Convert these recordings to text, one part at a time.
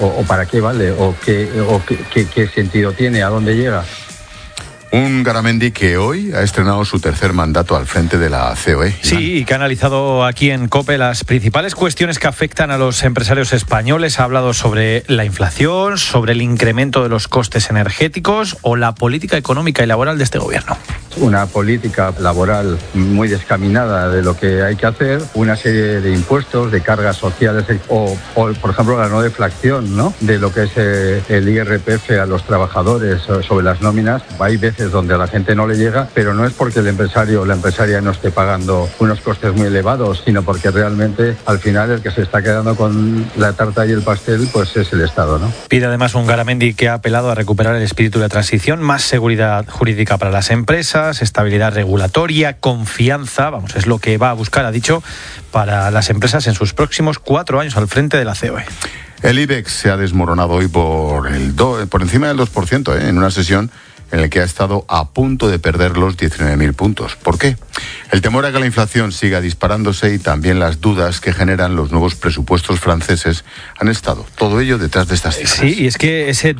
o para qué vale, o qué sentido tiene, a dónde llega. Un Garamendi que hoy ha estrenado su tercer mandato al frente de la COE. Sí, y que ha analizado aquí en COPE las principales cuestiones que afectan a los empresarios españoles. Ha hablado sobre la inflación, sobre el incremento de los costes energéticos o la política económica y laboral de este gobierno. Una política laboral muy descaminada de lo que hay que hacer, una serie de impuestos, de cargas sociales o por ejemplo, la no deflación, ¿no?, de lo que es el IRPF a los trabajadores sobre las nóminas. Hay veces donde a la gente no le llega, pero no es porque el empresario o la empresaria no esté pagando unos costes muy elevados, sino porque realmente al final el que se está quedando con la tarta y el pastel pues es el Estado, ¿no? Pide además un Garamendi que ha apelado a recuperar el espíritu de la transición, más seguridad jurídica para las empresas, estabilidad regulatoria, confianza, es lo que va a buscar, ha dicho, para las empresas en sus próximos 4 años al frente de la COE. El IBEX se ha desmoronado hoy por encima del 2%, en una sesión en la que ha estado a punto de perder los 19.000 puntos. ¿Por qué? El temor a que la inflación siga disparándose y también las dudas que generan los nuevos presupuestos franceses han estado todo ello detrás de estas cifras. Sí, y es que ese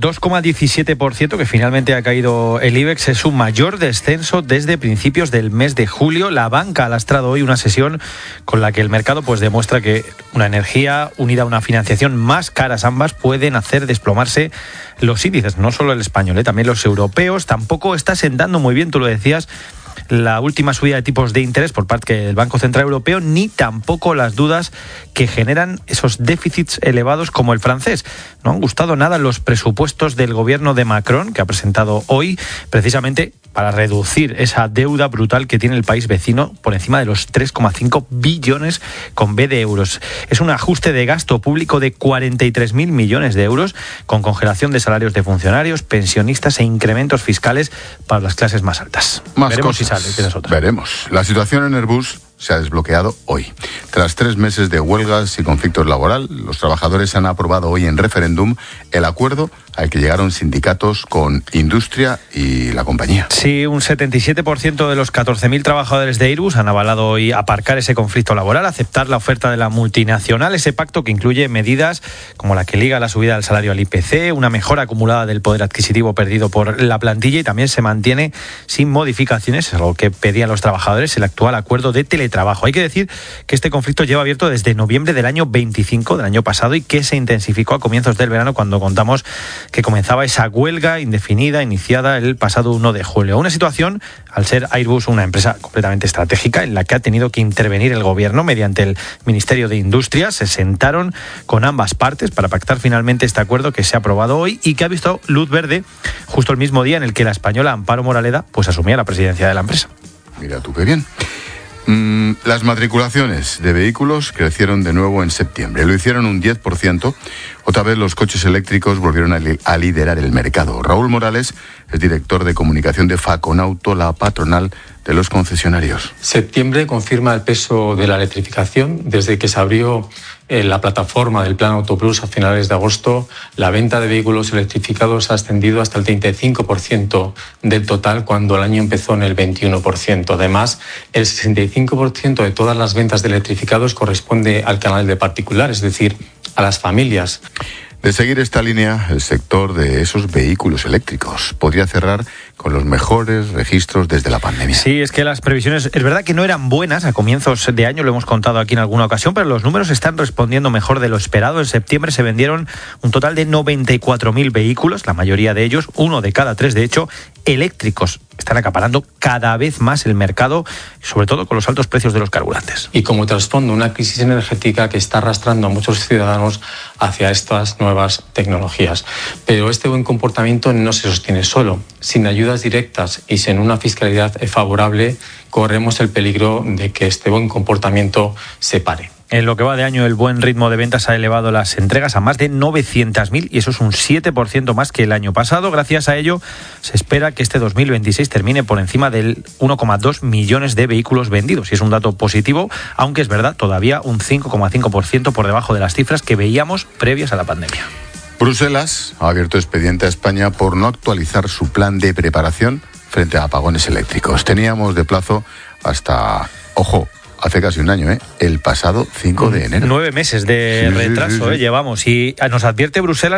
2,17% que finalmente ha caído el IBEX es su mayor descenso desde principios del mes de julio. La banca ha lastrado hoy una sesión con la que el mercado demuestra que una energía unida a una financiación más caras ambas pueden hacer desplomarse los índices, no solo el español, también los europeos. Tampoco está sentando muy bien, tú lo decías, la última subida de tipos de interés por parte del Banco Central Europeo, ni tampoco las dudas que generan esos déficits elevados como el francés. No han gustado nada los presupuestos del gobierno de Macron, que ha presentado hoy precisamente para reducir esa deuda brutal que tiene el país vecino por encima de los 3,5 billones con B de euros. Es un ajuste de gasto público de 43.000 millones de euros con congelación de salarios de funcionarios, pensionistas e incrementos fiscales para las clases más altas. Veremos si sale. Veremos. La situación en Airbus se ha desbloqueado hoy. Tras 3 meses de huelgas y conflictos laborales, los trabajadores han aprobado hoy en referéndum el acuerdo al que llegaron sindicatos con industria y la compañía. Sí, un 77% de los 14.000 trabajadores de Airbus han avalado hoy aparcar ese conflicto laboral, aceptar la oferta de la multinacional, ese pacto que incluye medidas como la que liga la subida del salario al IPC, una mejora acumulada del poder adquisitivo perdido por la plantilla y también se mantiene sin modificaciones, es algo que pedían los trabajadores, el actual acuerdo de teletrabajo. Hay que decir que este conflicto lleva abierto desde noviembre del año 25 del año pasado y que se intensificó a comienzos del verano cuando contamos que comenzaba esa huelga indefinida iniciada el pasado 1 de julio. Una situación, al ser Airbus una empresa completamente estratégica, en la que ha tenido que intervenir el gobierno mediante el Ministerio de Industria. Se sentaron con ambas partes para pactar finalmente este acuerdo que se ha aprobado hoy y que ha visto luz verde justo el mismo día en el que la española Amparo Moraleda asumía la presidencia de la empresa. Mira tú qué bien. Las matriculaciones de vehículos crecieron de nuevo en septiembre. Lo hicieron un 10%. Otra vez los coches eléctricos volvieron a liderar el mercado. Raúl Morales es director de comunicación de Faconauto, la patronal de los concesionarios. Septiembre confirma el peso de la electrificación. Desde que se abrió la plataforma del Plan Autoplus a finales de agosto, la venta de vehículos electrificados ha ascendido hasta el 35% del total, cuando el año empezó en el 21%. Además, el 65% de todas las ventas de electrificados corresponde al canal de particular, es decir, a las familias. De seguir esta línea, el sector de esos vehículos eléctricos podría cerrar con los mejores registros desde la pandemia. Sí, es que las previsiones, es verdad que no eran buenas a comienzos de año, lo hemos contado aquí en alguna ocasión, pero los números están respondiendo mejor de lo esperado. En septiembre se vendieron un total de 94.000 vehículos, la mayoría de ellos, 1 de cada 3 de hecho, eléctricos. Están acaparando cada vez más el mercado, sobre todo con los altos precios de los carburantes. Y como trasfondo, una crisis energética que está arrastrando a muchos ciudadanos hacia estas nuevas tecnologías. Pero este buen comportamiento no se sostiene solo. Sin ayudas directas y sin una fiscalidad favorable, corremos el peligro de que este buen comportamiento se pare. En lo que va de año, el buen ritmo de ventas ha elevado las entregas a más de 900.000 y eso es un 7% más que el año pasado. Gracias a ello, se espera que este 2026 termine por encima del 1,2 millones de vehículos vendidos. Y es un dato positivo, aunque es verdad, todavía un 5,5% por debajo de las cifras que veíamos previas a la pandemia. Bruselas ha abierto expediente a España por no actualizar su plan de preparación frente a apagones eléctricos. Teníamos de plazo hasta, hace casi un año, el pasado 5 de enero. 9 meses de retraso, llevamos. Y nos advierte Bruselas